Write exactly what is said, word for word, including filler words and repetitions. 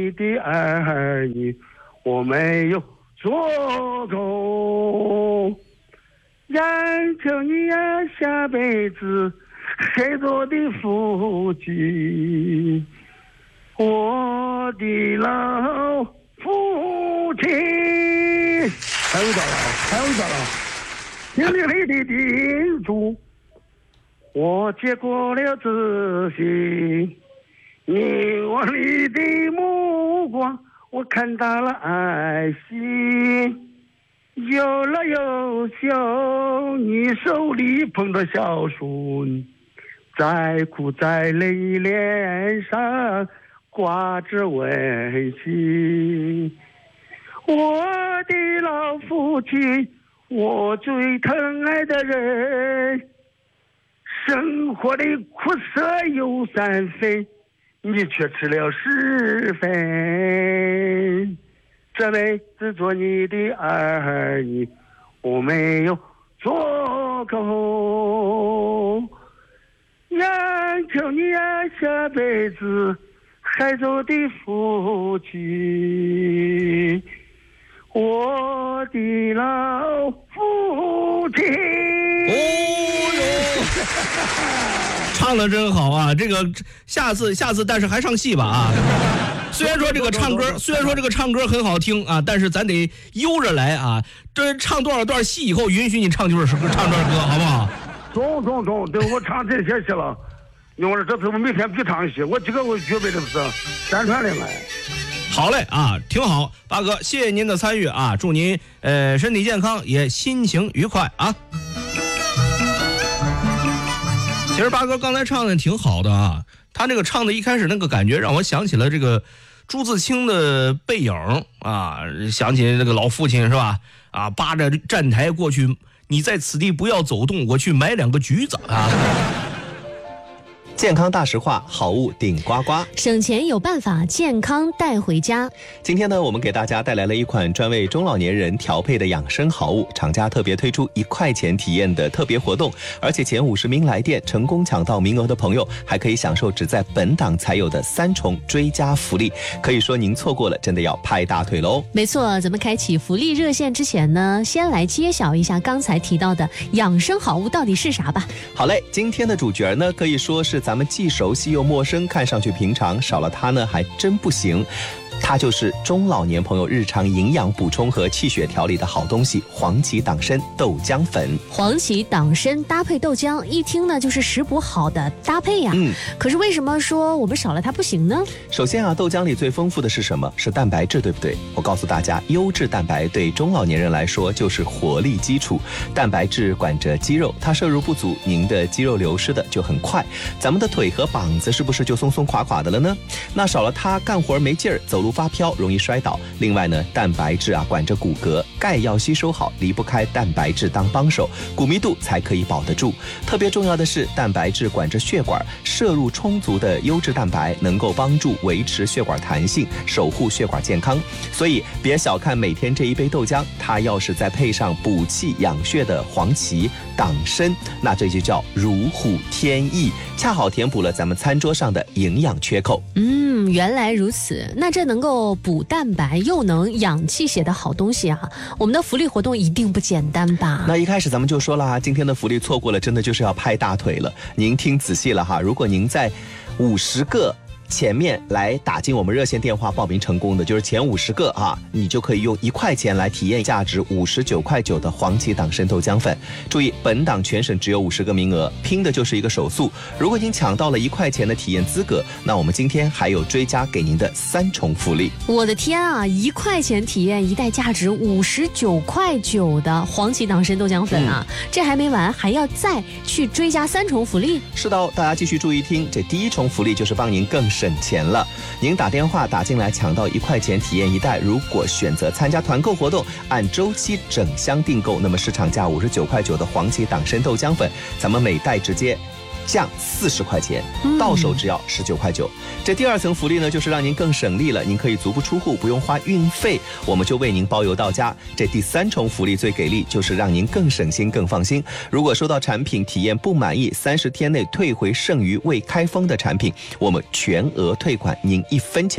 你的儿女，我没有做够，央求你呀，下辈子还做我的父亲，我的老父亲。太伟大了，太伟大了！听你的叮嘱，我接过了这些，凝望你的目光，我看到了爱心。有了有笑，你手里捧着小孙，再苦再累脸上挂着温馨。我的老父亲，我最疼爱的人，生活的苦涩有三分，你却吃了十分。这辈子做你的儿女，我没有做够，央求你呀，下辈子还做我的父亲，我的老父亲。 哦哟，唱得真好啊！这个下次下次，但是还上戏吧啊！虽然说这个唱歌，虽然说这个唱歌很好听啊，但是咱得悠着来啊。这唱多少段戏以后，允许你唱就是唱段歌，好不好？ 中中中，等我唱这些戏了。因为这次我每天必唱戏，我这个我绝对的是宣传的来。 好嘞啊，挺好，八哥，谢谢您的参与啊，祝您呃身体健康，也心情愉快啊。其实八哥刚才唱的挺好的啊，他这个唱的一开始那个感觉让我想起了这个朱自清的背影啊，想起那个老父亲是吧？啊，扒着站台过去，你在此地不要走动，我去买两个橘子啊。 健康大实话，好物顶呱呱， 省钱有办法，健康带回家。 今天呢，我们给大家带来了一款专为中老年人调配的养生好物，厂家特别推出一块钱体验的特别活动，而且前五十名来电成功抢到名额的朋友，还可以享受只在本档才有的三重追加福利。可以说您错过了，真的要拍大腿喽！ 没错，咱们开启福利热线之前呢，先来揭晓一下刚才提到的养生好物到底是啥吧。 好嘞，今天的主角呢，可以说是咱们既熟悉又陌生，看上去平常，少了它呢还真不行。它就是中老年朋友日常营养补充和气血调理的好东西——黄芪党参豆浆粉。 黄芪党参搭配豆浆，一听呢就是食补好的搭配呀。嗯，可是为什么说我们少了它不行呢？ 首先啊，豆浆里最丰富的是什么？是蛋白质，对不对？我告诉大家，优质蛋白对中老年人来说就是活力基础。蛋白质管着肌肉，它摄入不足，您的肌肉流失的就很快，咱们的腿和膀子是不是就松松垮垮的了呢？那少了它，干活没劲儿，走路发飘，容易摔倒。另外呢，蛋白质啊管着骨骼，钙要吸收好，离不开蛋白质当帮手，骨密度才可以保得住。特别重要的是，蛋白质管着血管，摄入充足的优质蛋白能够帮助维持血管弹性，守护血管健康。所以别小看每天这一杯豆浆，它要是再配上补气养血的黄芪、党参，那这就叫如虎添翼，恰好填补了咱们餐桌上的营养缺口。 嗯，原来如此。那这能够补蛋白又能养气血的好东西啊，我们的福利活动一定不简单吧？ 那一开始咱们就说了，今天的福利错过了，真的就是要拍大腿了。您听仔细了哈，如果您在五十个前面来打进我们热线电话报名成功的，就是前五十个啊，你就可以用一块钱来体验价值五十九块九的黄芪党参豆浆粉。注意，本档全省只有五十个名额，拼的就是一个手速。如果您抢到了一块钱的体验资格，那我们今天还有追加给您的三重福利。 我的天啊，一块钱体验一袋价值五十九块九的黄芪党参豆浆粉啊、嗯！这还没完，还要再去追加三重福利。 是的，大家继续注意听，这第一重福利就是帮您更省钱了。您打电话打进来抢到一块钱体验一袋，如果选择参加团购活动，按周期整箱订购，那么市场价五十九块九的黄芪党参豆浆粉，咱们每袋直接降四十块钱，到手只要十九块九。这第二层福利呢，就是让您更省力了，您可以足不出户，不用花运费，我们就为您包邮到家。这第三重福利最给力，就是让您更省心更放心。如果收到产品体验不满意，三十天内退回剩余未开封的产品，我们全额退款，您一分钱